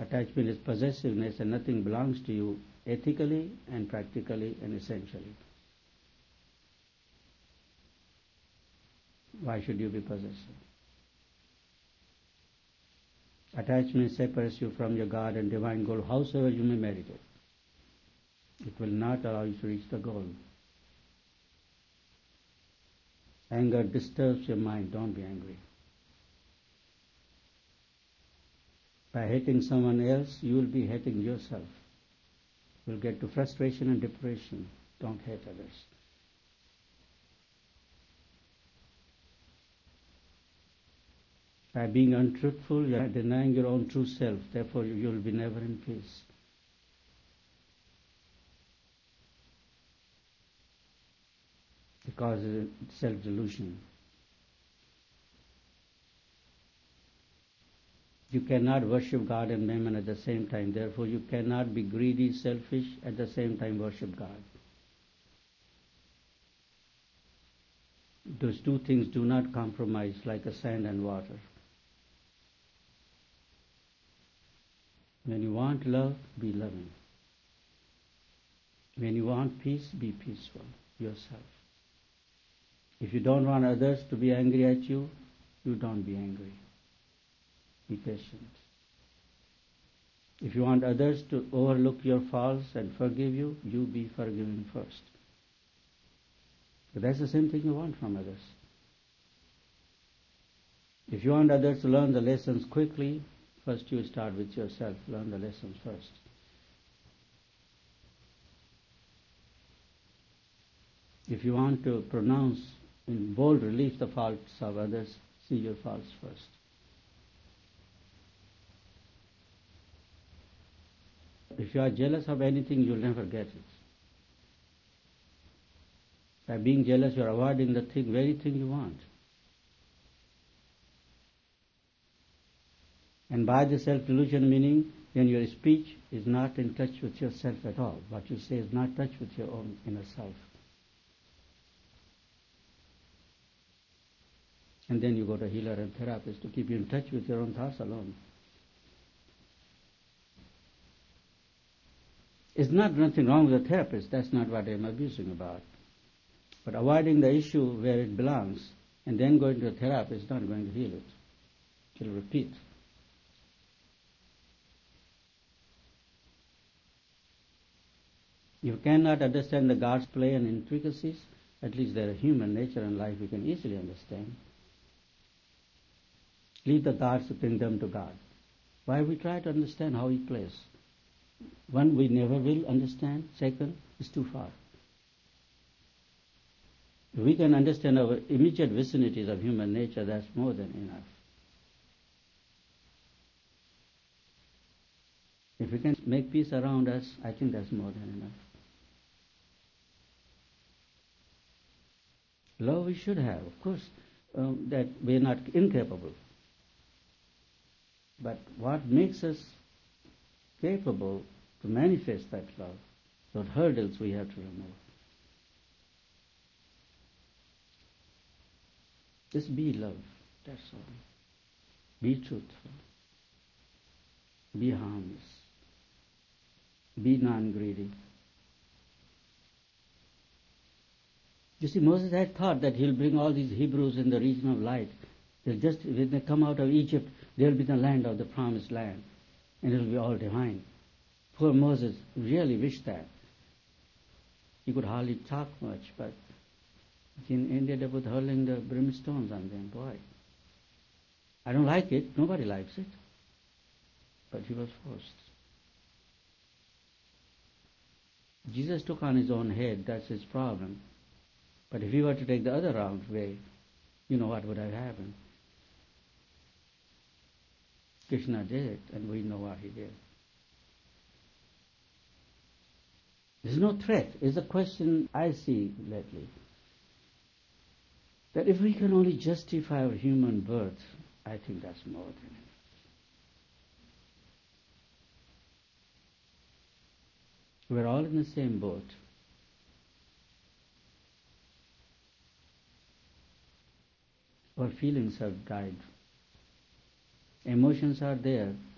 Attachment is possessiveness, and nothing belongs to you ethically and practically and essentially. Why should you be possessive? Attachment separates you from your God and divine goal, howsoever you may meditate. It will not allow you to reach the goal. Anger disturbs your mind. Don't be angry. By hating someone else, you will be hating yourself. You will get to frustration and depression. Don't hate others. By being untruthful, you are denying your own true self. Therefore, you will be never in peace. Because it's self-delusion. You cannot worship God and Mammon at the same time. Therefore, you cannot be greedy, selfish, at the same time worship God. Those two things do not compromise like a sand and water. When you want love, be loving. When you want peace, be peaceful yourself. If you don't want others to be angry at you, you don't be angry. Be patient. If you want others to overlook your faults and forgive you, you be forgiven first. But that's the same thing you want from others. If you want others to learn the lessons quickly, first you start with yourself. Learn the lessons first. If you want to pronounce in bold relief the faults of others, see your faults first. If you are jealous of anything, you'll never get it. By being jealous, you are avoiding the very thing you want. And by the self-delusion, meaning when your speech is not in touch with yourself at all, what you say is not in touch with your own inner self. And then you go to a healer and therapist to keep you in touch with your own thoughts alone. It's not nothing wrong with a therapist. That's not what I'm abusing about. But avoiding the issue where it belongs and then going to a therapist is not going to heal it. It will repeat. You cannot understand the God's play and intricacies. At least there are human nature and life we can easily understand. Leave the God's kingdom to God. Why we try to understand how He plays? One, we never will understand. Second, it's too far. If we can understand our immediate vicinities of human nature, that's more than enough. If we can make peace around us, I think that's more than enough. Love we should have, of course, that we're not incapable. But what makes us capable to manifest that love, those hurdles we have to remove. Just be love, that's all. Be truthful. Be harmless. Be non-greedy. You see, Moses had thought that he'll bring all these Hebrews in the region of light. When they come out of Egypt, they'll be the land of the promised land. And it'll be all divine. Poor Moses really wished that. He could hardly talk much, but he ended up with hurling the brimstones on them. Boy, I don't like it. Nobody likes it. But he was forced. Jesus took on his own head. That's his problem. But if he were to take the other round way, you know what would have happened. Krishna did it, and we know what he did. There's no threat. It's a question I see lately. That if we can only justify our human birth, I think that's more than enough. We're all in the same boat. Our feelings have died. Emotions are there,